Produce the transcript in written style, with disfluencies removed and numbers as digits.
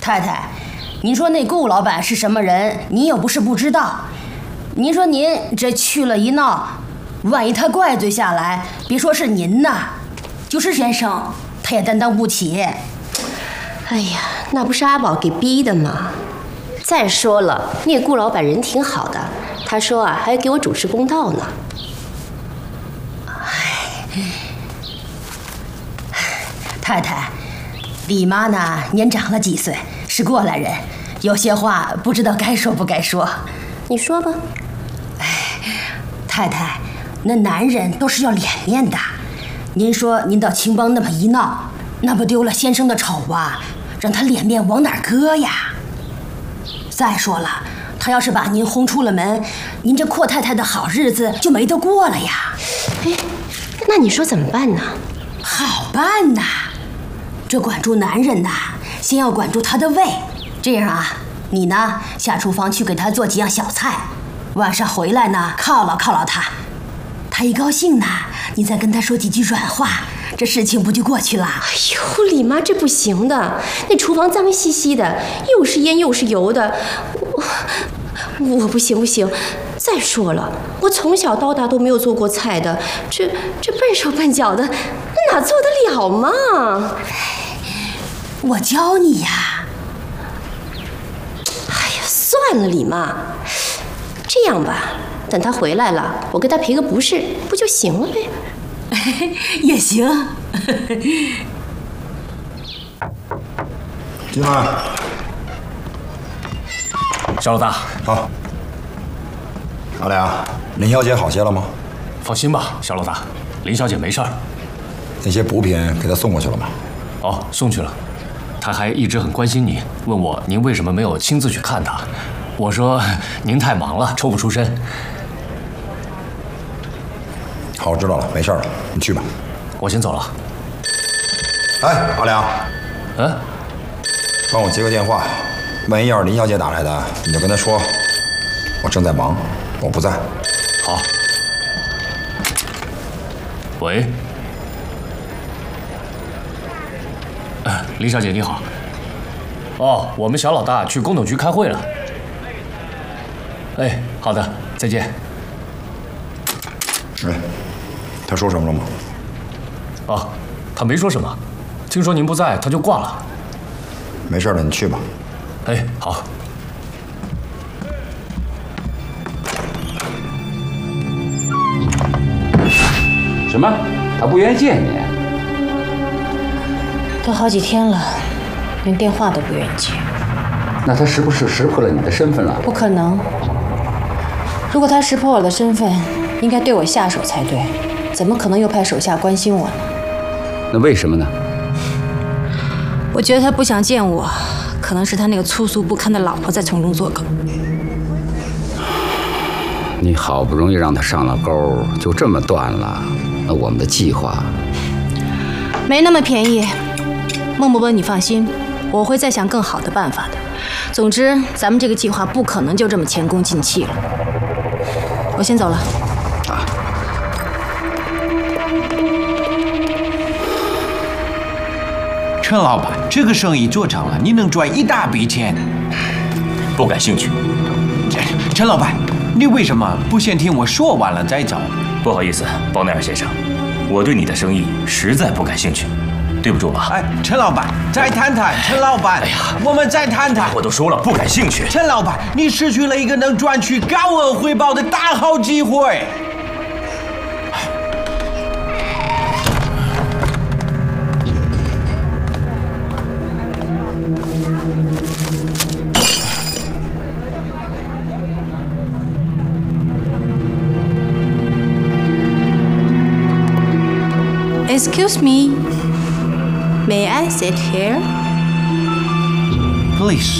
太太，您说那顾老板是什么人？您又不是不知道。您说您这去了一闹，万一他怪罪下来，别说是您呐，就是先生他也担当不起。 哎呀，那不是阿宝给逼的吗？再说了，那顾老板人挺好的，他说啊，还给我主持公道呢。 太太，李妈呢年长了几岁，是过来人，有些话不知道该说不该说。 你说吧。 太太，那男人都是要脸面的。您说您到青帮那么一闹，那不丢了先生的丑啊，让他脸面往哪儿搁呀？再说了，他要是把您轰出了门，您这阔太太的好日子就没得过了呀。 哎，那你说怎么办呢？ 好办呐，这管住男人呐，先要管住他的胃。这样啊，你呢下厨房去给他做几样小菜，晚上回来呢犒劳犒劳他。他一高兴呢，你再跟他说几句软话，这事情不就过去了？ 哎呦，李妈，这不行的，那厨房脏兮兮的，又是烟又是油的，我不行不行。再说了，我从小到大都没有做过菜的，这笨手笨脚的，那哪做得了嘛？ 我教你呀。 哎呀，算了，李妈，这样吧，等他回来了，我给他赔个不是，不就行了呗？ 也行。 进来。 小老大， 好。老梁，林小姐好些了吗？ 放心吧，小老大，林小姐没事儿。 那些补品给她送过去了吗？ 哦，送去了。她还一直很关心你，问我您为什么没有亲自去看她。我说您太忙了，抽不出身。 好，我知道了，没事了，你去吧。 我先走了。 哎，阿良，帮我接个电话，万一要是林小姐打来的，你就跟她说，我正在忙，我不在。 好。喂。林小姐你好。哦，我们小老大去工统局开会了。哎，好的，再见。 哎，他说什么了吗？ 啊，他没说什么。听说您不在，他就挂了。 没事了，你去吧。 哎，好。 什么？他不愿意见你？ 都好几天了，连电话都不愿意接。 那他是不是识破了你的身份了？ 不可能。如果他识破我的身份，应该对我下手才对，怎么可能又派手下关心我呢？ 那为什么呢？ 我觉得他不想见我，可能是他那个粗俗不堪的老婆在从中作梗。 你好不容易让他上了钩，就这么断了，那我们的计划没那么便宜。孟伯伯，你放心，我会再想更好的办法的。总之，咱们这个计划不可能就这么前功尽弃了。我先走了。 啊。 陈老板，这个生意做成了，你能赚一大笔钱。 不感兴趣。 陈老板，你为什么不先听我说完了再走？ 不好意思，包奈尔先生，我对你的生意实在不感兴趣，对不住吧？ 哎，陈老板，再谈谈。陈老板， 哎呀， 我们再谈谈。 我都说了不感兴趣。 陈老板，你失去了一个能赚取高额回报的大好机会。 Excuse me, may I sit here? Please.